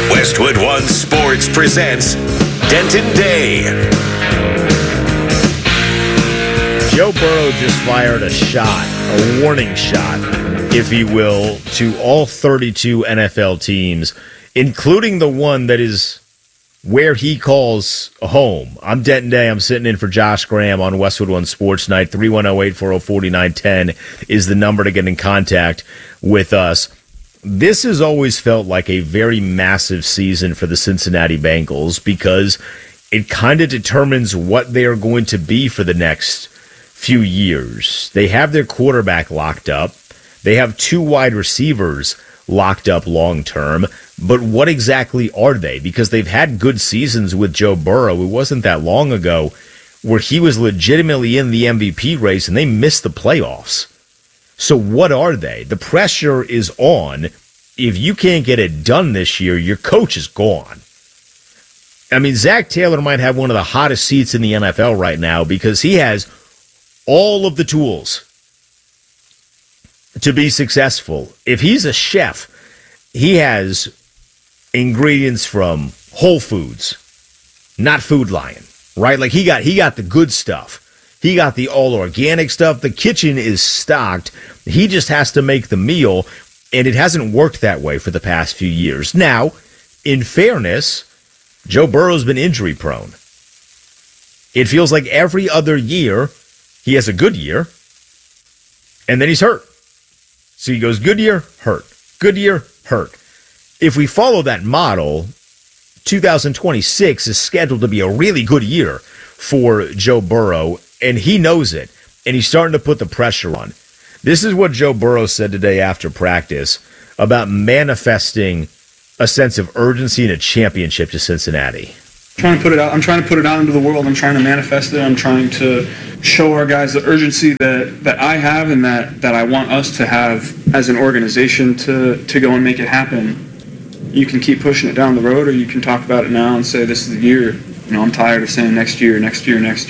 Westwood One Sports presents Denton Day. Joe Burrow just fired a shot, a warning shot, if you will, to all 32 NFL teams, including the one that is where he calls home. I'm Denton Day. I'm sitting in for Josh Graham on Westwood One Sports Night. 310-840-4910 is the number to get in contact with us. This has always felt like a very massive season for the Cincinnati Bengals because it kind of determines what they are going to be for the next few years. They have their quarterback locked up. They have two wide receivers locked up long term. But what exactly are they? Because they've had good seasons with Joe Burrow. It wasn't that long ago where he was legitimately in the MVP race and they missed the playoffs. So what are they? The pressure is on. If you can't get it done this year, your coach is gone. I mean, Zach Taylor might have one of the hottest seats in the NFL right now because he has all of the tools to be successful. If he's a chef, he has ingredients from Whole Foods, not Food Lion, right? Like he got the good stuff. He got the all organic stuff. The kitchen is stocked. He just has to make the meal, and it hasn't worked that way for the past few years. Now, in fairness, Joe Burrow's been injury prone. It feels like every other year he has a good year, and then he's hurt. So he goes good year, hurt. Good year, hurt. If we follow that model, 2026 is scheduled to be a really good year for Joe Burrow, and he knows it, and he's starting to put the pressure on. This is what Joe Burrow said today after practice about manifesting a sense of urgency and a championship to Cincinnati. I'm trying to put it out into the world. I'm trying to manifest it. I'm trying to show our guys the urgency that I have and that I want us to have as an organization to go and make it happen. You can keep pushing it down the road, or you can talk about it now and say this is the year. You know, I'm tired of saying next year. This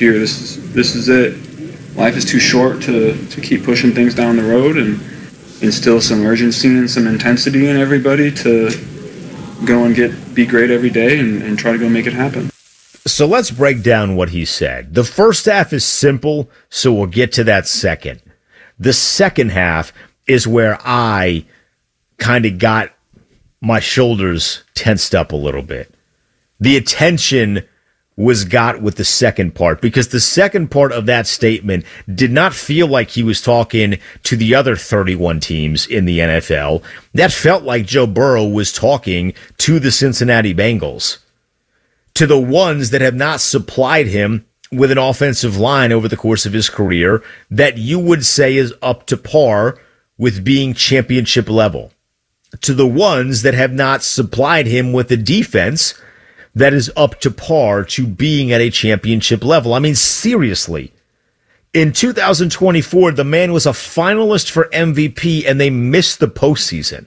is it. Life is too short to keep pushing things down the road, and instill some urgency and some intensity in everybody to go and be great every day and try to go make it happen. So let's break down what he said. The first half is simple, so we'll get to that second. The second half is where I kind of got my shoulders tensed up a little bit. The attention was got with the second part, because the second part of that statement did not feel like he was talking to the other 31 teams in the NFL. That felt like Joe Burrow was talking to the Cincinnati Bengals, to the ones that have not supplied him with an offensive line over the course of his career that you would say is up to par with being championship level, to the ones that have not supplied him with a defense that is up to par to being at a championship level. I mean, seriously, in 2024, the man was a finalist for MVP and they missed the postseason.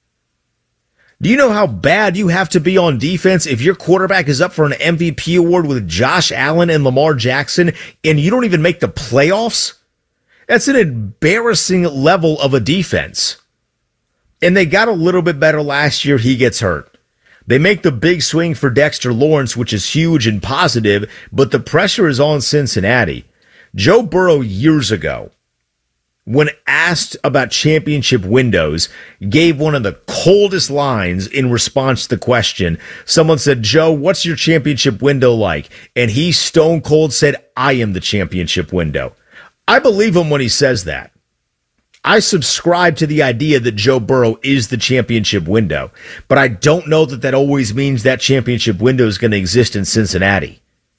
Do you know how bad you have to be on defense if your quarterback is up for an MVP award with Josh Allen and Lamar Jackson and you don't even make the playoffs? That's an embarrassing level of a defense. And they got a little bit better last year. He gets hurt. They make the big swing for Dexter Lawrence, which is huge and positive, but the pressure is on Cincinnati. Joe Burrow years ago, when asked about championship windows, gave one of the coldest lines in response to the question. Someone said, Joe, what's your championship window like? And he stone cold said, I am the championship window. I believe him when he says that. I subscribe to the idea that Joe Burrow is the championship window, but I don't know that always means that championship window is going to exist in Cincinnati.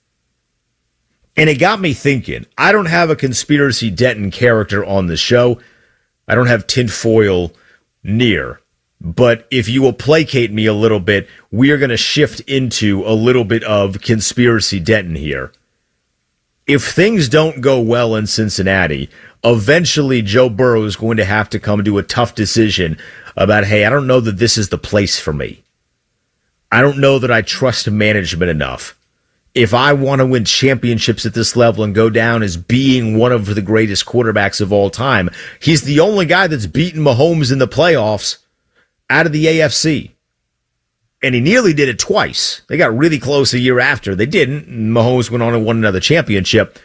And it got me thinking. I don't have a conspiracy Denton character on the show. I don't have tinfoil near. But if you will placate me a little bit, we are going to shift into a little bit of conspiracy Denton here. If things don't go well in Cincinnati, eventually Joe Burrow is going to have to come to a tough decision about, hey, I don't know that this is the place for me. I don't know that I trust management enough. If I want to win championships at this level and go down as being one of the greatest quarterbacks of all time, he's the only guy that's beaten Mahomes in the playoffs out of the AFC. And he nearly did it twice. They got really close a year after. They didn't. Mahomes went on and won another championship.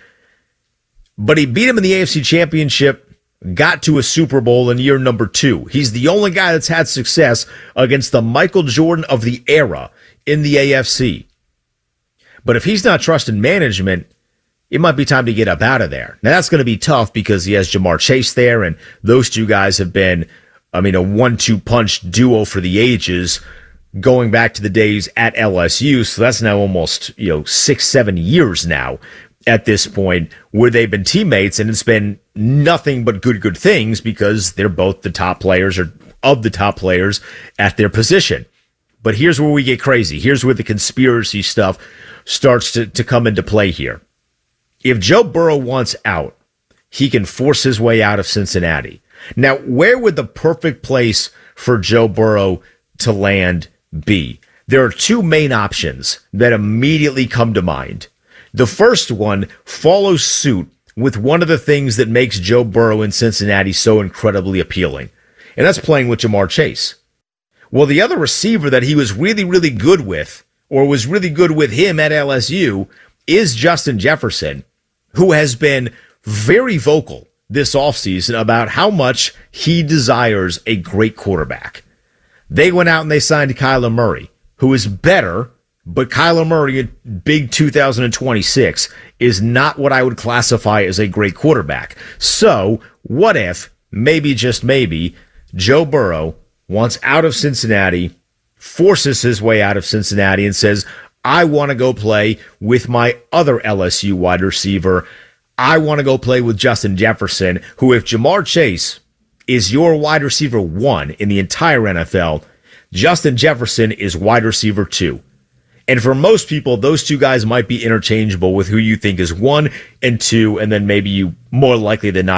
But he beat him in the AFC Championship, got to a Super Bowl in year number 2. He's the only guy that's had success against the Michael Jordan of the era in the AFC. But if he's not trusting management, it might be time to get up out of there. Now, that's going to be tough because he has Jamar Chase there, and those two guys have been, a 1-2 punch duo for the ages, going back to the days at LSU. So that's now almost, 6-7 years now at this point where they've been teammates, and it's been nothing but good things because they're both the top players or of the top players at their position. But here's where we get crazy. Here's where the conspiracy stuff starts to come into play here. If Joe Burrow wants out, he can force his way out of Cincinnati. Now, where would the perfect place for Joe Burrow to land be? There are two main options that immediately come to mind. The first one follows suit with one of the things that makes Joe Burrow in Cincinnati so incredibly appealing, and that's playing with Jamar Chase. Well, the other receiver that he was really, really good with, or was really good with him at LSU, is Justin Jefferson, who has been very vocal this offseason about how much he desires a great quarterback. They went out and they signed Kyler Murray, who is better, but Kyler Murray in big 2026 is not what I would classify as a great quarterback. So what if, maybe just maybe, Joe Burrow wants out of Cincinnati, forces his way out of Cincinnati, and says, I want to go play with my other LSU wide receiver. I want to go play with Justin Jefferson, who, if Jamar Chase is your wide receiver 1 in the entire NFL, Justin Jefferson is wide receiver 2. And for most people, those two guys might be interchangeable with who you think is 1 and 2, and then maybe you more likely than not